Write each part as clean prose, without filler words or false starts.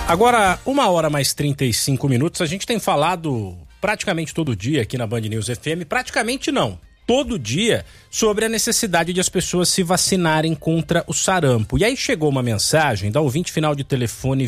Agora, 1h mais 35, a gente tem falado praticamente todo dia aqui na Band News FM, praticamente não, todo dia, sobre a necessidade de as pessoas se vacinarem contra o sarampo. E aí chegou uma mensagem da ouvinte final de telefone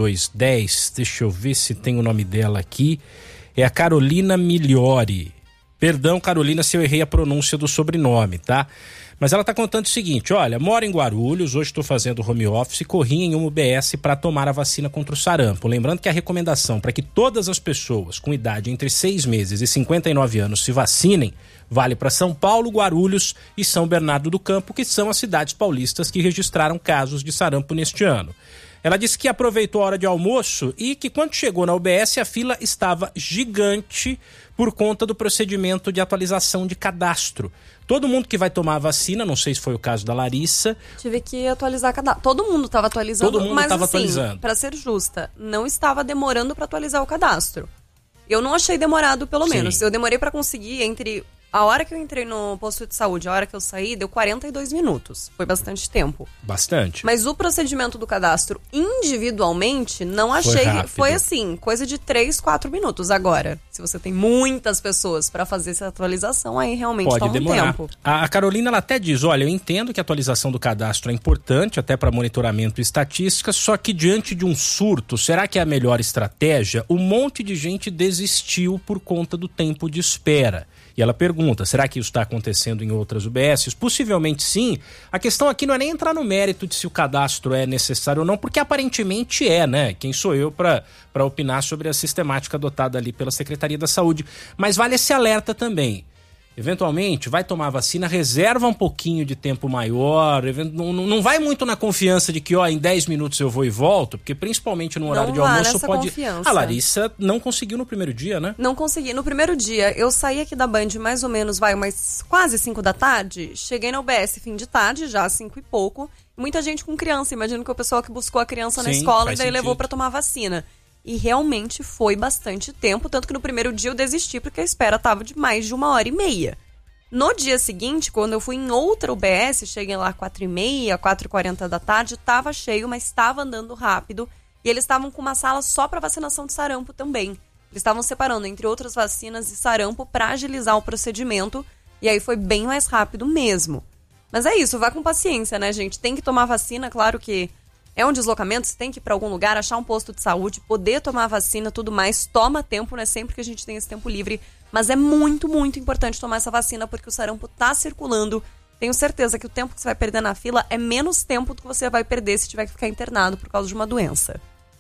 2210, deixa eu ver se tem o nome dela aqui, é a Carolina Migliori. Perdão, Carolina, se eu errei a pronúncia do sobrenome, tá? Mas ela está contando o seguinte, olha, moro em Guarulhos, hoje estou fazendo home office e corri em uma UBS para tomar a vacina contra o sarampo. Lembrando que a recomendação para que todas as pessoas com idade entre 6 meses e 59 anos se vacinem vale para São Paulo, Guarulhos e São Bernardo do Campo, que são as cidades paulistas que registraram casos de sarampo neste ano. Ela disse que aproveitou a hora de almoço e que quando chegou na UBS a fila estava gigante por conta do procedimento de atualização de cadastro. Todo mundo que vai tomar a vacina, não sei se foi o caso da Larissa... Tive que atualizar cadastro. Todo mundo estava atualizando, todo mundo estava atualizando. Para ser justa, não estava demorando para atualizar o cadastro. Eu não achei demorado, pelo menos. Eu demorei para conseguir entre... A hora que eu entrei no posto de saúde, a hora que eu saí, deu 42 minutos. Foi bastante tempo. Bastante. Mas o procedimento do cadastro individualmente, não achei... Foi assim, coisa de 3, 4 minutos. Agora, se você tem muitas pessoas para fazer essa atualização, aí realmente toma um tempo. A Carolina, ela até diz, olha, eu entendo que a atualização do cadastro é importante, até para monitoramento e estatística, só que diante de um surto, será que é a melhor estratégia? Um monte de gente desistiu por conta do tempo de espera. E ela pergunta, será que isso está acontecendo em outras UBSs? Possivelmente sim. A questão aqui não é nem entrar no mérito de se o cadastro é necessário ou não, porque aparentemente é, né? Quem sou eu para opinar sobre a sistemática adotada ali pela Secretaria da Saúde. Mas vale esse alerta também. Eventualmente, vai tomar a vacina, reserva um pouquinho de tempo maior, não vai muito na confiança de que, em 10 minutos eu vou e volto, porque principalmente no horário de almoço pode... Confiança. A Larissa não conseguiu no primeiro dia, né? Não consegui. No primeiro dia, eu saí aqui da Band mais ou menos, umas quase 5 da tarde, cheguei na UBS fim de tarde, já 5 e pouco, muita gente com criança, imagino que o pessoal que buscou a criança na escola e daí levou pra tomar vacina. E realmente foi bastante tempo, tanto que no primeiro dia eu desisti porque a espera tava de mais de 1h30. No dia seguinte, quando eu fui em outra UBS, cheguei lá 4h30, 4h40 da tarde, tava cheio, mas estava andando rápido. E eles estavam com uma sala só para vacinação de sarampo também. Eles estavam separando entre outras vacinas e sarampo para agilizar o procedimento. E aí foi bem mais rápido mesmo. Mas é isso, vá com paciência, né, gente? Tem que tomar vacina, claro que é um deslocamento, você tem que ir para algum lugar, achar um posto de saúde, poder tomar a vacina, tudo mais. Toma tempo, né? Sempre que a gente tem esse tempo livre. Mas é muito, muito importante tomar essa vacina porque o sarampo tá circulando. Tenho certeza que o tempo que você vai perder na fila é menos tempo do que você vai perder se tiver que ficar internado por causa de uma doença.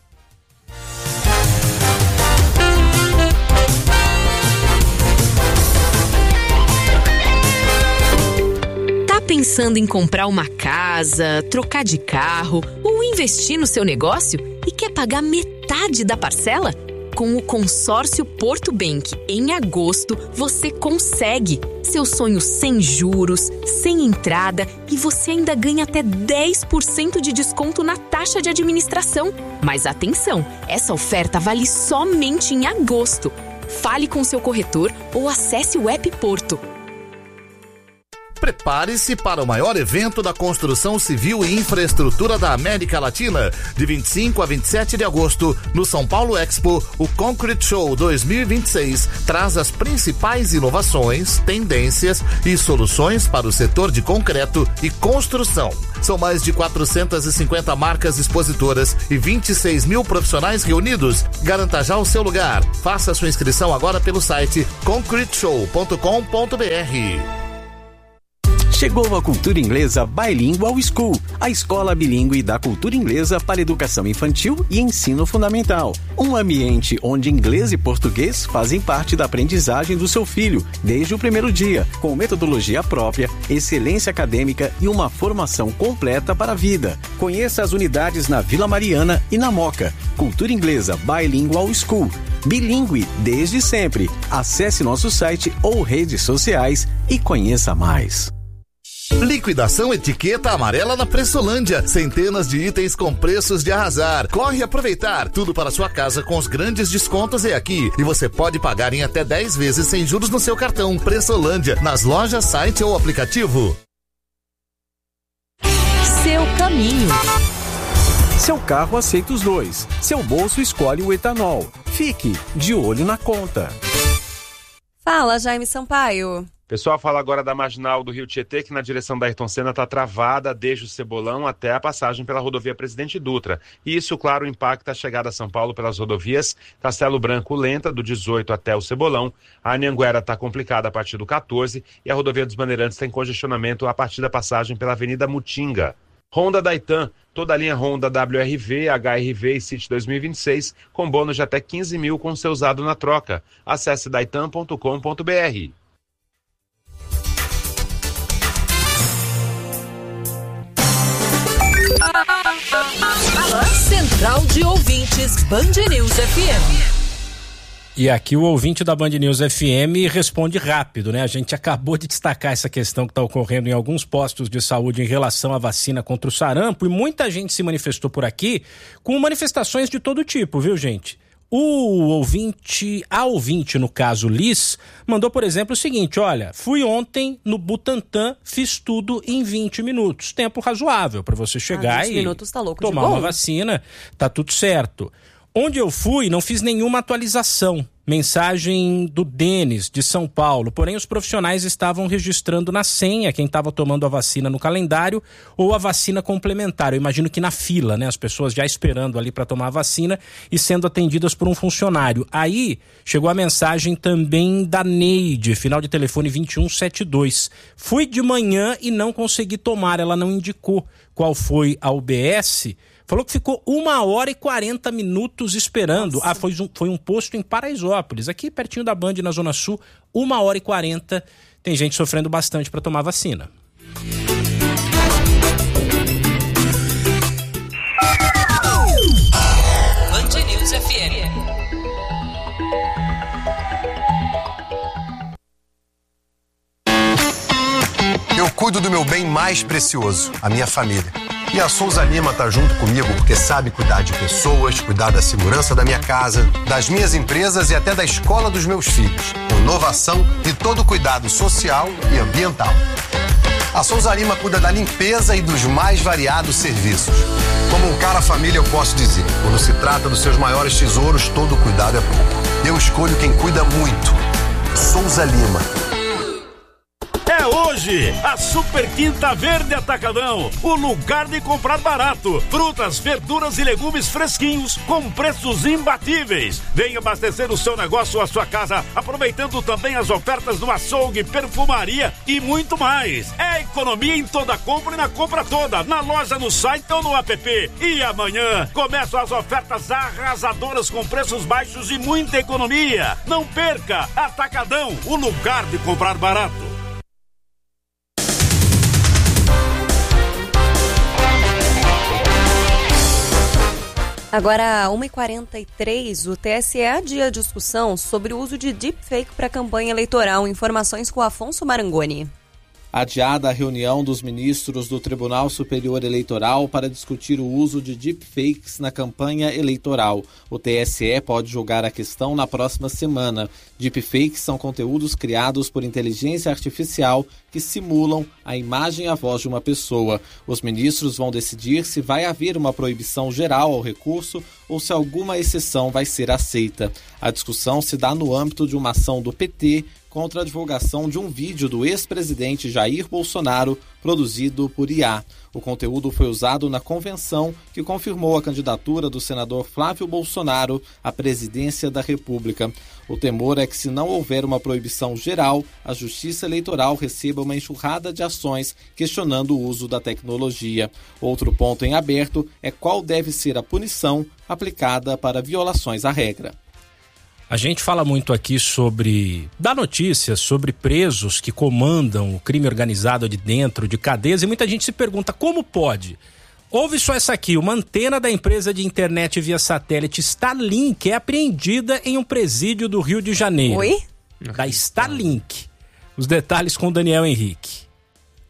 Pensando em comprar uma casa, trocar de carro ou investir no seu negócio e quer pagar metade da parcela? Com o consórcio Porto Bank, em agosto, você consegue. Seu sonho sem juros, sem entrada e você ainda ganha até 10% de desconto na taxa de administração. Mas atenção, essa oferta vale somente em agosto. Fale com seu corretor ou acesse o app Porto. Prepare-se para o maior evento da construção civil e infraestrutura da América Latina. De 25 a 27 de agosto, no São Paulo Expo, o Concrete Show 2026 traz as principais inovações, tendências e soluções para o setor de concreto e construção. São mais de 450 marcas expositoras e 26 mil profissionais reunidos. Garanta já o seu lugar. Faça sua inscrição agora pelo site concreteshow.com.br. Chegou a Cultura Inglesa Bilingual School, a escola bilíngue da cultura inglesa para educação infantil e ensino fundamental. Um ambiente onde inglês e português fazem parte da aprendizagem do seu filho, desde o primeiro dia, com metodologia própria, excelência acadêmica e uma formação completa para a vida. Conheça as unidades na Vila Mariana e na Moca. Cultura Inglesa Bilingual School. Bilíngue desde sempre. Acesse nosso site ou redes sociais e conheça mais. Liquidação Etiqueta Amarela na Pressolândia. Centenas de itens com preços de arrasar. Corre aproveitar. Tudo para sua casa com os grandes descontos é aqui. E você pode pagar em até 10 vezes sem juros no seu cartão. Pressolândia, nas lojas, site ou aplicativo. Seu caminho. Seu carro aceita os dois. Seu bolso escolhe o etanol. Fique de olho na conta. Fala, Jaime Sampaio. Pessoal, fala agora da Marginal do Rio Tietê, que na direção da Ayrton Senna está travada desde o Cebolão até a passagem pela rodovia Presidente Dutra. E isso, claro, impacta a chegada a São Paulo pelas rodovias Castelo Branco lenta, do 18 até o Cebolão. A Anhanguera está complicada a partir do 14 e a rodovia dos Bandeirantes tem congestionamento a partir da passagem pela Avenida Mutinga. Honda Daitan, toda a linha Honda WRV, HRV e City 2026, com bônus de até 15 mil com seu usado na troca. Acesse daitan.com.br. Central de Ouvintes Band News FM. E aqui o ouvinte da Band News FM responde rápido, né? A gente acabou de destacar essa questão que está ocorrendo em alguns postos de saúde em relação à vacina contra o sarampo e muita gente se manifestou por aqui com manifestações de todo tipo, viu, gente? A ouvinte, no caso Liz, mandou, por exemplo, o seguinte: olha, fui ontem no Butantan, fiz tudo em 20 minutos. Tempo razoável para você chegar 20 minutos tá louco tomar de bom. Uma vacina, tá tudo certo. Onde eu fui, não fiz nenhuma atualização. Mensagem do Denis, de São Paulo. Porém, os profissionais estavam registrando na senha quem estava tomando a vacina no calendário ou a vacina complementar. Eu imagino que na fila, né? As pessoas já esperando ali para tomar a vacina e sendo atendidas por um funcionário. Aí, chegou a mensagem também da Neide, final de telefone 2172. Fui de manhã e não consegui tomar. Ela não indicou qual foi a UBS. Falou que ficou 1h40 esperando. Nossa. Foi um posto em Paraisópolis, aqui pertinho da Band, na Zona Sul. 1h40. Tem gente sofrendo bastante para tomar vacina. Band News FM. Eu cuido do meu bem mais precioso, a minha família. E a Souza Lima tá junto comigo porque sabe cuidar de pessoas, cuidar da segurança da minha casa, das minhas empresas e até da escola dos meus filhos. Com inovação e todo cuidado social e ambiental. A Souza Lima cuida da limpeza e dos mais variados serviços. Como um cara família, eu posso dizer, quando se trata dos seus maiores tesouros, todo cuidado é pouco. Eu escolho quem cuida muito. Souza Lima. É hoje, a Super Quinta Verde Atacadão, o lugar de comprar barato. Frutas, verduras e legumes fresquinhos com preços imbatíveis. Venha abastecer o seu negócio ou a sua casa, aproveitando também as ofertas do açougue, perfumaria e muito mais. É economia em toda compra e na compra toda, na loja, no site ou no app. E amanhã começam as ofertas arrasadoras com preços baixos e muita economia. Não perca, Atacadão, o lugar de comprar barato. Agora, 1h43, o TSE adia a discussão sobre o uso de deepfake para campanha eleitoral. Informações com Afonso Marangoni. Adiada a reunião dos ministros do Tribunal Superior Eleitoral para discutir o uso de deepfakes na campanha eleitoral. O TSE pode julgar a questão na próxima semana. Deepfakes são conteúdos criados por inteligência artificial que simulam a imagem e a voz de uma pessoa. Os ministros vão decidir se vai haver uma proibição geral ao recurso ou se alguma exceção vai ser aceita. A discussão se dá no âmbito de uma ação do PT contra a divulgação de um vídeo do ex-presidente Jair Bolsonaro produzido por IA. O conteúdo foi usado na convenção que confirmou a candidatura do senador Flávio Bolsonaro à presidência da República. O temor é que, se não houver uma proibição geral, a Justiça Eleitoral receba uma enxurrada de ações questionando o uso da tecnologia. Outro ponto em aberto é qual deve ser a punição aplicada para violações à regra. A gente fala muito aqui dá notícias sobre presos que comandam o crime organizado de dentro de cadeias e muita gente se pergunta como pode. Ouve só essa aqui, uma antena da empresa de internet via satélite Starlink é apreendida em um presídio do Rio de Janeiro. Oi? Da Starlink. Os detalhes com o Daniel Henrique.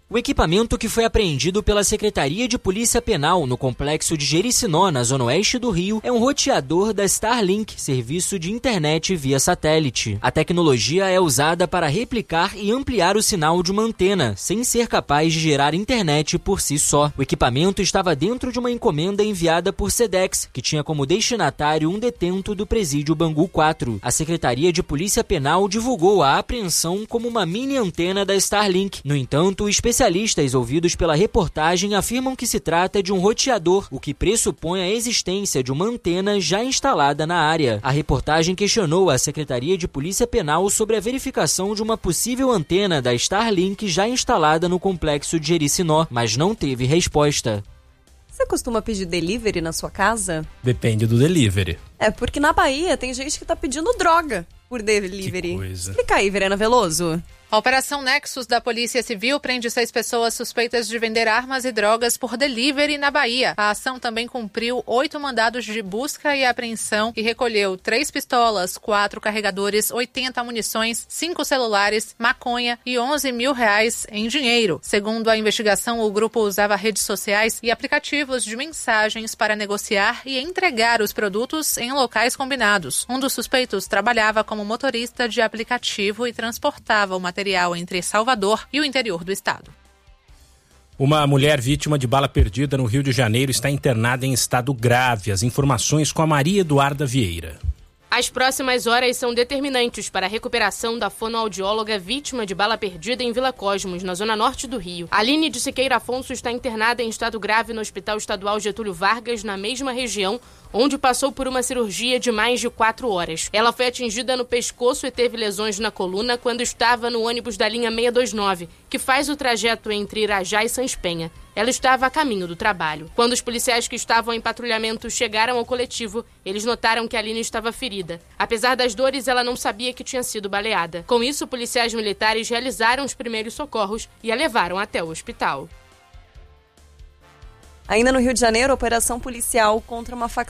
O equipamento que foi apreendido pela Secretaria de Polícia Penal no complexo de Jericinó, na zona oeste do Rio, é um roteador da Starlink, serviço de internet via satélite. A tecnologia é usada para replicar e ampliar o sinal de uma antena, sem ser capaz de gerar internet por si só. O equipamento estava dentro de uma encomenda enviada por Sedex, que tinha como destinatário um detento do presídio Bangu 4. A Secretaria de Polícia Penal divulgou a apreensão como uma mini antena da Starlink. No entanto, especialistas ouvidos pela reportagem afirmam que se trata de um roteador, o que pressupõe a existência de uma antena já instalada na área. A reportagem questionou a Secretaria de Polícia Penal sobre a verificação de uma possível antena da Starlink já instalada no complexo de Jericinó, mas não teve resposta. Você costuma pedir delivery na sua casa? Depende do delivery. É, porque na Bahia tem gente que tá pedindo droga por delivery. Que coisa. Explica aí, Verena Veloso. A Operação Nexus da Polícia Civil prende 6 pessoas suspeitas de vender armas e drogas por delivery na Bahia. A ação também cumpriu 8 mandados de busca e apreensão e recolheu 3 pistolas, 4 carregadores, 80 munições, 5 celulares, maconha e R$11 mil em dinheiro. Segundo a investigação, o grupo usava redes sociais e aplicativos de mensagens para negociar e entregar os produtos em locais combinados. Um dos suspeitos trabalhava como motorista de aplicativo e transportava o material entre Salvador e o interior do estado. Uma mulher vítima de bala perdida no Rio de Janeiro está internada em estado grave. As informações com a Maria Eduarda Vieira. As próximas horas são determinantes para a recuperação da fonoaudióloga vítima de bala perdida em Vila Cosmos, na zona norte do Rio. Aline de Siqueira Afonso está internada em estado grave no Hospital Estadual Getúlio Vargas, na mesma região, onde passou por uma cirurgia de mais de 4 horas. Ela foi atingida no pescoço e teve lesões na coluna quando estava no ônibus da linha 629, que faz o trajeto entre Irajá e Sães Penha. Ela estava a caminho do trabalho. Quando os policiais que estavam em patrulhamento chegaram ao coletivo, eles notaram que a Aline estava ferida. Apesar das dores, ela não sabia que tinha sido baleada. Com isso, policiais militares realizaram os primeiros socorros e a levaram até o hospital. Ainda no Rio de Janeiro, operação policial contra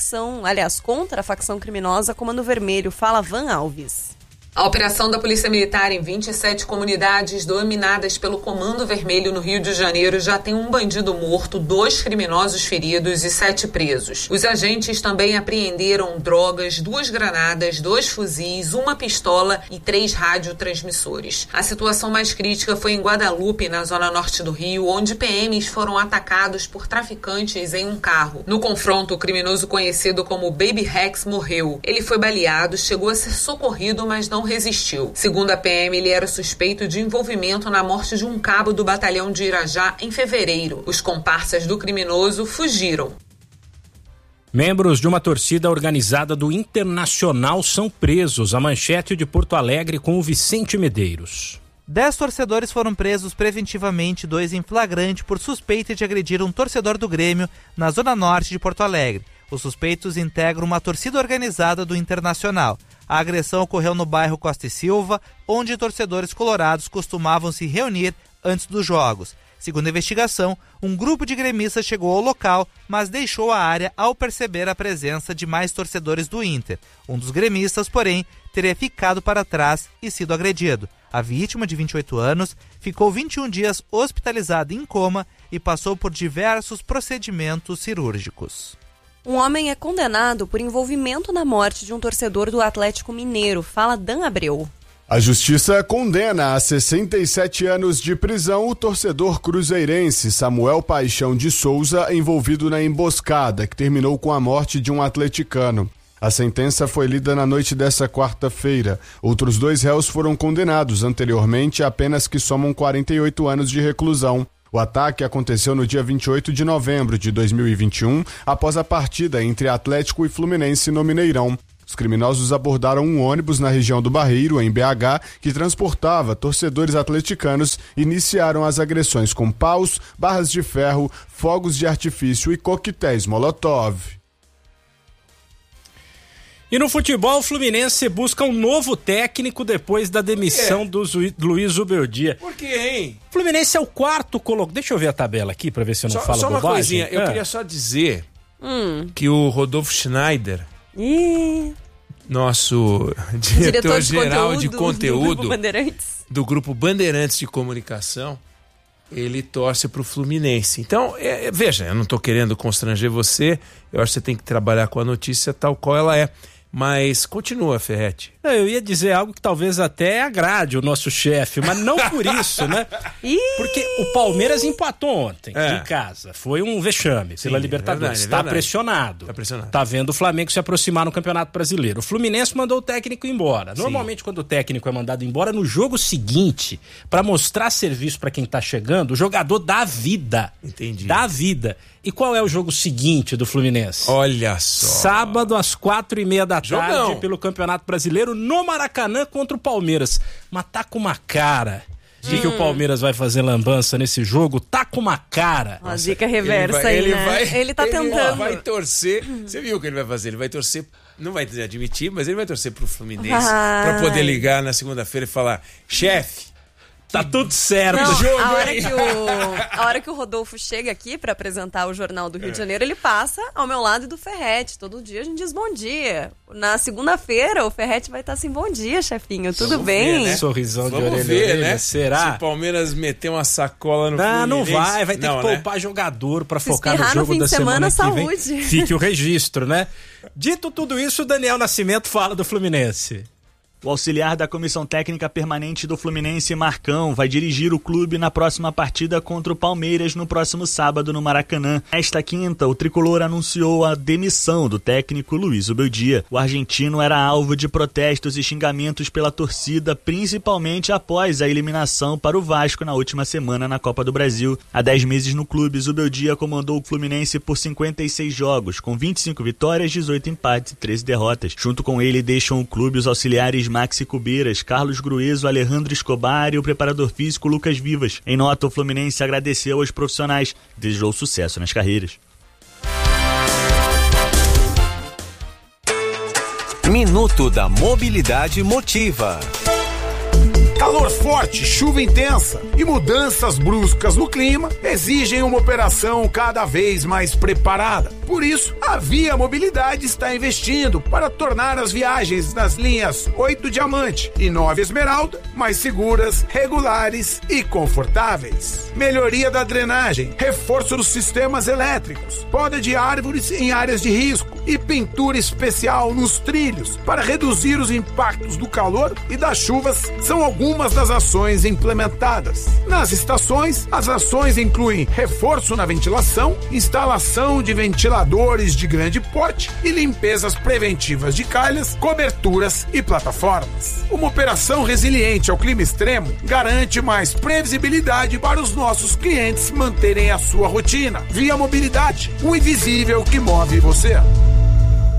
a facção criminosa Comando Vermelho. Fala, Van Alves. A operação da Polícia Militar em 27 comunidades dominadas pelo Comando Vermelho no Rio de Janeiro já tem um bandido morto, 2 criminosos feridos e 7 presos. Os agentes também apreenderam drogas, 2 granadas, 2 fuzis, 1 pistola e 3 radiotransmissores. A situação mais crítica foi em Guadalupe, na zona norte do Rio, onde PMs foram atacados por traficantes em um carro. No confronto, o criminoso conhecido como Baby Rex morreu. Ele foi baleado, chegou a ser socorrido, mas não resistiu. Segundo a PM, ele era suspeito de envolvimento na morte de um cabo do batalhão de Irajá em fevereiro. Os comparsas do criminoso fugiram. Membros de uma torcida organizada do Internacional são presos. A manchete de Porto Alegre com o Vicente Medeiros. 10 torcedores foram presos preventivamente, 2 em flagrante por suspeita de agredir um torcedor do Grêmio na zona norte de Porto Alegre. Os suspeitos integram uma torcida organizada do Internacional. A agressão ocorreu no bairro Costa e Silva, onde torcedores colorados costumavam se reunir antes dos jogos. Segundo a investigação, um grupo de gremistas chegou ao local, mas deixou a área ao perceber a presença de mais torcedores do Inter. Um dos gremistas, porém, teria ficado para trás e sido agredido. A vítima, de 28 anos, ficou 21 dias hospitalizada em coma e passou por diversos procedimentos cirúrgicos. Um homem é condenado por envolvimento na morte de um torcedor do Atlético Mineiro. Fala, Dan Abreu. A justiça condena a 67 anos de prisão o torcedor cruzeirense Samuel Paixão de Souza, envolvido na emboscada que terminou com a morte de um atleticano. A sentença foi lida na noite dessa quarta-feira. Outros 2 réus foram condenados anteriormente a penas que somam 48 anos de reclusão. O ataque aconteceu no dia 28 de novembro de 2021, após a partida entre Atlético e Fluminense no Mineirão. Os criminosos abordaram um ônibus na região do Barreiro, em BH, que transportava torcedores atleticanos e iniciaram as agressões com paus, barras de ferro, fogos de artifício e coquetéis Molotov. E no futebol, o Fluminense busca um novo técnico depois da demissão do Luiz Zubeldia. Por quê, hein? O Fluminense é o 4º colocado. Deixa eu ver a tabela aqui pra ver se eu não falo bobagem. Só uma coisinha, eu queria só dizer que o Rodolfo Schneider, nosso diretor-geral de conteúdo do Grupo Bandeirantes de Comunicação, ele torce pro Fluminense. Então, veja, eu não tô querendo constranger você, eu acho que você tem que trabalhar com a notícia tal qual ela é. Mas continua, Ferretti. Eu ia dizer algo que talvez até agrade o nosso chefe, mas não por isso, né? Porque o Palmeiras empatou ontem, em casa. Foi um vexame pela Libertadores. Está pressionado. Tá vendo o Flamengo se aproximar no Campeonato Brasileiro. O Fluminense mandou o técnico embora. Normalmente, quando o técnico é mandado embora, no jogo seguinte, para mostrar serviço para quem tá chegando, o jogador dá a vida. Entendi. Dá a vida. E qual é o jogo seguinte do Fluminense? Olha só. Sábado, às 4:30 da tarde, pelo Campeonato Brasileiro, no Maracanã, contra o Palmeiras. Mas tá com uma cara. O que o Palmeiras vai fazer lambança nesse jogo? Tá com uma cara. Uma dica reversa aí, né? Ele tá tentando. Ele vai torcer. Você viu o que ele vai fazer? Ele vai torcer, não vai admitir, mas ele vai torcer pro Fluminense pra poder ligar na segunda-feira e falar: chefe, tá tudo certo. Não, jogo a hora que o Rodolfo chega aqui pra apresentar o Jornal do Rio de Janeiro, ele passa ao meu lado e do Ferretti. Todo dia a gente diz bom dia. Na segunda-feira, o Ferretti vai estar assim: bom dia, chefinho, tudo bem? Ver, né? Sorrisão de orelha, ver, né? Será? Se o Palmeiras meter uma sacola no Fluminense... Não vai ter que poupar jogador pra focar no jogo no da semana que saúde. Vem. Fique o registro, né? Dito tudo isso, o Daniel Nascimento fala do Fluminense. O auxiliar da Comissão Técnica Permanente do Fluminense, Marcão, vai dirigir o clube na próxima partida contra o Palmeiras no próximo sábado no Maracanã. Esta quinta, o tricolor anunciou a demissão do técnico Luiz Ubeldia. O argentino era alvo de protestos e xingamentos pela torcida, principalmente após a eliminação para o Vasco na última semana na Copa do Brasil. Há 10 meses no clube, Ubeldia comandou o Fluminense por 56 jogos, com 25 vitórias, 18 empates e 13 derrotas. Junto com ele, deixam o clube os auxiliares Maxi Cubeiras, Carlos Grueso, Alejandro Escobar e o preparador físico Lucas Vivas. Em nota, o Fluminense agradeceu aos profissionais e desejou sucesso nas carreiras. Minuto da Mobilidade Motiva. Calor forte, chuva intensa e mudanças bruscas no clima exigem uma operação cada vez mais preparada. Por isso, a Via Mobilidade está investindo para tornar as viagens nas linhas 8 Diamante e 9 Esmeralda mais seguras, regulares e confortáveis. Melhoria da drenagem, reforço dos sistemas elétricos, poda de árvores em áreas de risco e pintura especial nos trilhos para reduzir os impactos do calor e das chuvas são algumas das ações implementadas. Nas estações, as ações incluem reforço na ventilação, instalação de ventiladores de grande porte e limpezas preventivas de calhas, coberturas e plataformas. Uma operação resiliente ao clima extremo garante mais previsibilidade para os nossos clientes manterem a sua rotina. Via Mobilidade, o invisível que move você.